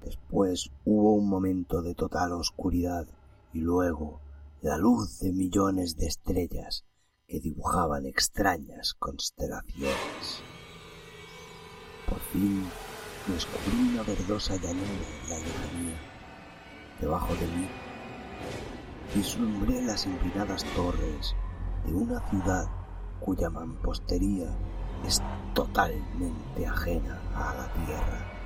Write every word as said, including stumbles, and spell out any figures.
Después hubo un momento de total oscuridad y luego la luz de millones de estrellas que dibujaban extrañas constelaciones. Por fin descubrí una verdosa llanura en la lejanía. Debajo de mí vislumbré las empinadas torres de una ciudad cuya mampostería es totalmente ajena a la tierra.